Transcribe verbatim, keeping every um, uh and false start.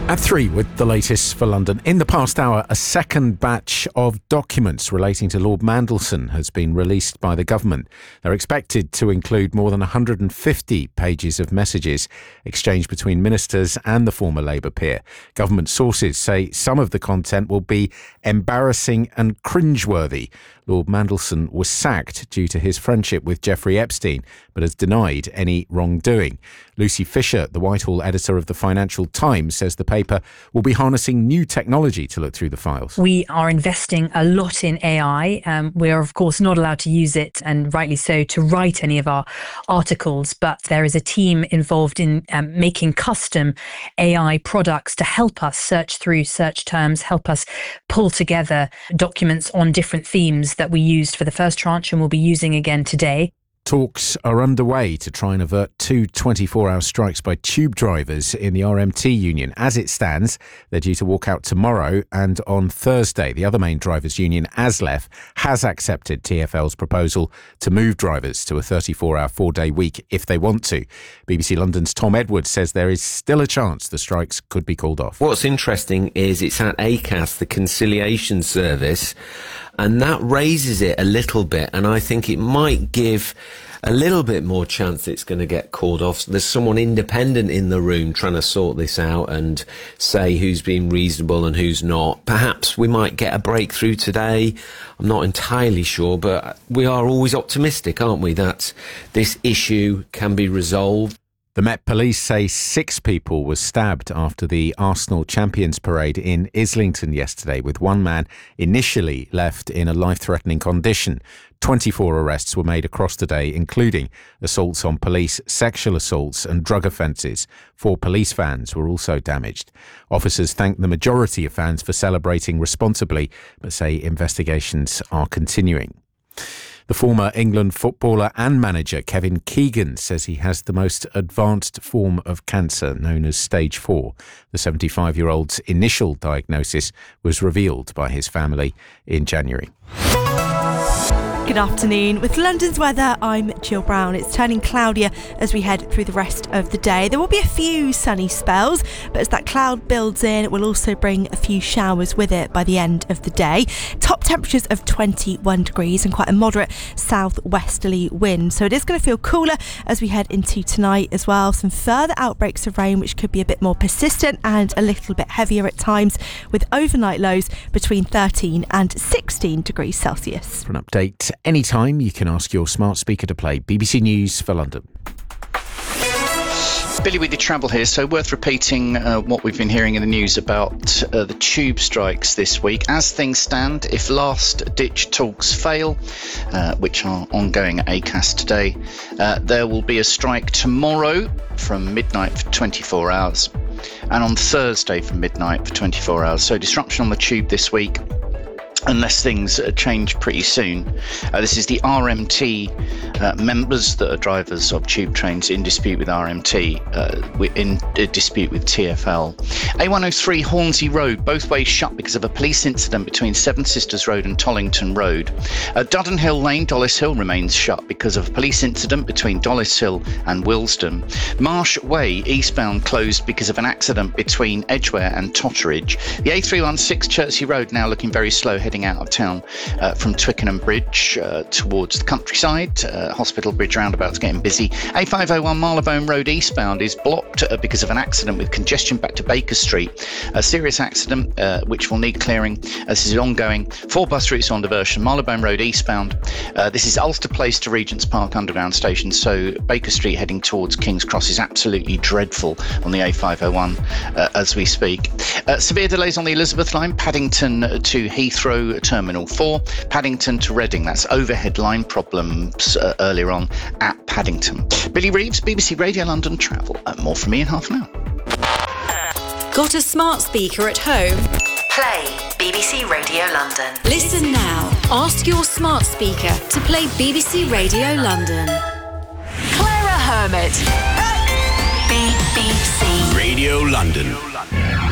At three with the latest for London. In the past hour, a second batch of documents relating to Lord Mandelson has been released by the government. They're expected to include more than one hundred fifty pages of messages exchanged between ministers and the former Labour peer. Government sources say some of the content will be embarrassing and cringeworthy. Lord Mandelson was sacked due to his friendship with Jeffrey Epstein, but has denied any wrongdoing. Lucy Fisher, the Whitehall editor of the Financial Times, says the paper will be harnessing new technology to look through the files. We are investing a lot in A I. Um, we are, of course, not allowed to use it, and rightly so, to write any of our articles. But there is a team involved in um, making custom A I products to help us search through search terms, help us pull together documents on different themes that we used for the first tranche and will be using again today. Talks are underway to try and avert two twenty-four hour strikes by tube drivers in the R M T union. As it stands, they're due to walk out tomorrow and on Thursday. The other main drivers' union, ASLEF, has accepted T F L's proposal to move drivers to a thirty-four hour, four-day week if they want to. B B C London's Tom Edwards says there is still a chance the strikes could be called off. What's interesting is it's at A C A S, the conciliation service, and that raises it a little bit, and I think it might give a little bit more chance it's going to get called off. There's someone independent in the room trying to sort this out and say who's been reasonable and who's not. Perhaps we might get a breakthrough today. I'm not entirely sure, but we are always optimistic, aren't we, that this issue can be resolved. The Met Police say six people were stabbed after the Arsenal Champions Parade in Islington yesterday, with one man initially left in a life-threatening condition. twenty-four arrests were made across the day, including assaults on police, sexual assaults and drug offences. Four police vans were also damaged. Officers thank the majority of fans for celebrating responsibly, but say investigations are continuing. The former England footballer and manager Kevin Keegan says he has the most advanced form of cancer, known as stage four. The seventy-five-year-old's initial diagnosis was revealed by his family in January. Good afternoon. With London's weather, I'm Jill Brown. It's turning cloudier as we head through the rest of the day. There will be a few sunny spells, but as that cloud builds in, it will also bring a few showers with it by the end of the day. Top temperatures of twenty-one degrees and quite a moderate southwesterly wind. So it is going to feel cooler as we head into tonight as well. Some further outbreaks of rain, which could be a bit more persistent and a little bit heavier at times, with overnight lows between thirteen and sixteen degrees Celsius. For an update anytime, you can ask your smart speaker to play B B C News for London. Billy with your travel here. So worth repeating uh, what we've been hearing in the news about uh, the tube strikes this week. As things stand, if last-ditch talks fail, uh, which are ongoing at A C A S today, uh, there will be a strike tomorrow from midnight for twenty-four hours, and on Thursday from midnight for twenty-four hours. So disruption on the tube this week, unless things change pretty soon. Uh, this is the R M T uh, members that are drivers of tube trains in dispute with R M T, uh, in a dispute with T F L. A one oh three Hornsey Road, both ways shut because of a police incident between Seven Sisters Road and Tollington Road. Uh, Dudden Hill Lane, Dollis Hill remains shut because of a police incident between Dollis Hill and Willesden. Marsh Way, eastbound, closed because of an accident between Edgware and Totteridge. The A three sixteen Chertsey Road now looking very slow, heading out of town uh, from Twickenham Bridge uh, towards the countryside. Uh, Hospital Bridge roundabout's getting busy. A five oh one Marylebone Road eastbound is blocked uh, because of an accident with congestion back to Baker Street. A serious accident uh, which will need clearing. Uh, this is ongoing. Four bus routes on diversion. Marylebone Road eastbound. Uh, this is Ulster Place to Regent's Park Underground Station. So Baker Street heading towards King's Cross is absolutely dreadful on the A five oh one uh, as we speak. Uh, severe delays on the Elizabeth line, Paddington to Heathrow Terminal four, Paddington to Reading. That's overhead line problems uh, earlier on at Paddington. Billy Reeves, B B C Radio London Travel. Uh, more from me in half an hour. Got a smart speaker at home? Play B B C Radio London. Listen now. Ask your smart speaker to play B B C Radio London. Clara Hermit. B B C Radio London.